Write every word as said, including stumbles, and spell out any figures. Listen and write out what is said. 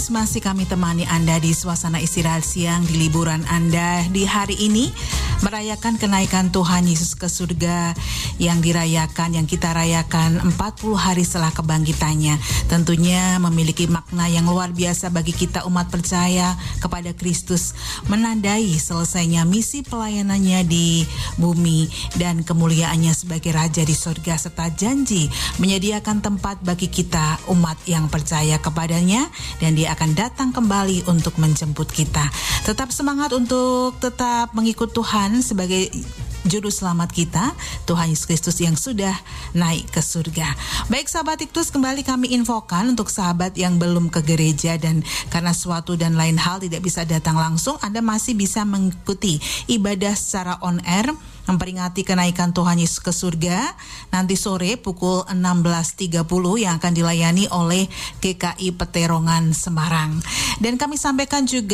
Masih kami temani Anda di suasana istirahat siang di liburan Anda di hari ini, merayakan kenaikan Tuhan Yesus ke surga yang dirayakan, yang kita rayakan empat puluh hari setelah kebangkitannya. Tentunya memiliki makna yang luar biasa bagi kita umat percaya kepada Kristus, menandai selesainya misi pelayanannya di bumi dan kemuliaannya sebagai Raja di surga, serta janji menyediakan tempat bagi kita umat yang percaya kepadanya, dan Dia akan datang kembali untuk menjemput kita. Tetap semangat untuk tetap mengikut Tuhan sebagai Juru Selamat kita, Tuhan Yesus Kristus yang sudah naik ke surga. Baik sahabat Iktus, kembali kami infokan untuk sahabat yang belum ke gereja dan karena suatu dan lain hal tidak bisa datang langsung, Anda masih bisa mengikuti ibadah secara on air memperingati kenaikan Tuhan Yesus ke surga nanti sore pukul enam belas tiga puluh yang akan dilayani oleh G K I Peterongan Semarang. Dan kami sampaikan juga